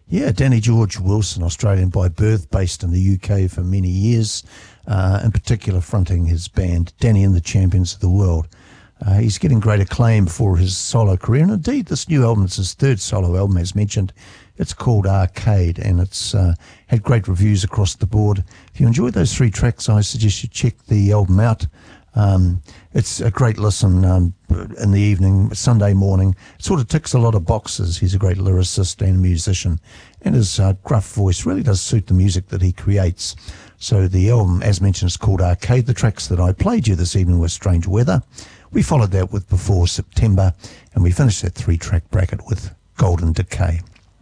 Yeah, Danny George Wilson, Australian by birth, based in the UK for many years, in particular fronting his band Danny and the Champions of the World. He's getting great acclaim for his solo career, and indeed this new album is his third solo album, as mentioned. It's called Arcade, and it's had great reviews across the board. If you enjoyed those three tracks, I suggest you check the album out. It's a great listen in the evening, Sunday morning. It sort of ticks a lot of boxes. He's a great lyricist and musician, and his gruff voice really does suit the music that he creates. So the album, as mentioned, is called Arcade. The tracks that I played you this evening were Strange Weather. We followed that with Before September, and we finished that three-track bracket with Golden Decay.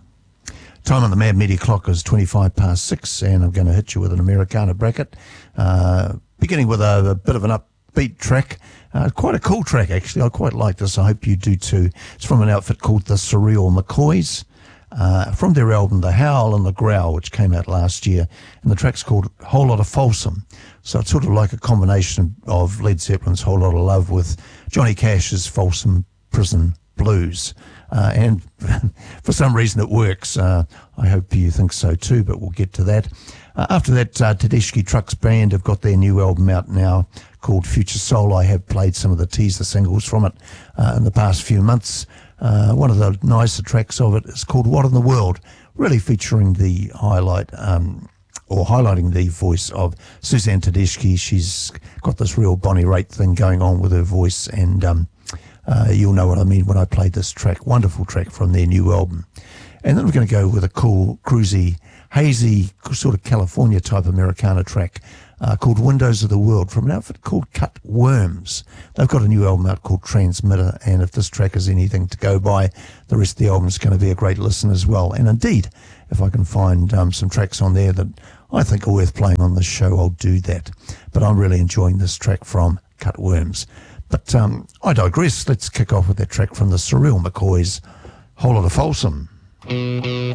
Time on the Mad Media clock is 6:25, and I'm going to hit you with an Americana bracket, beginning with a bit of an upbeat track. Quite a cool track, actually. I quite like this. I hope you do too. It's from an outfit called the Surreal McCoys, from their album The Howl and the Growl, which came out last year, and the track's called Whole Lot of Folsom. So it's sort of like a combination of Led Zeppelin's Whole Lot of Love with Johnny Cash's Folsom Prison Blues. And for some reason it works. I hope you think so too, but we'll get to that. After that, Tedeschi Trucks Band have got their new album out now called Future Soul. I have played some of the teaser singles from it in the past few months. One of the nicer tracks of it is called What in the World, really featuring the highlighting the voice of Suzanne Tedeschi. She's got this real Bonnie Raitt thing going on with her voice, and you'll know what I mean when I played this track. Wonderful track from their new album. And then we're going to go with a cool, cruisy, hazy, sort of California type Americana track called Windows of the World from an outfit called Cut Worms. They've got a new album out called Transmitter, and if this track is anything to go by, the rest of the album is going to be a great listen as well. And indeed, if I can find some tracks on there that I think are worth playing on this show, I'll do that. But I'm really enjoying this track from Cut Worms. But I digress. Let's kick off with that track from the Surreal McCoys, Whole Lot of Folsom.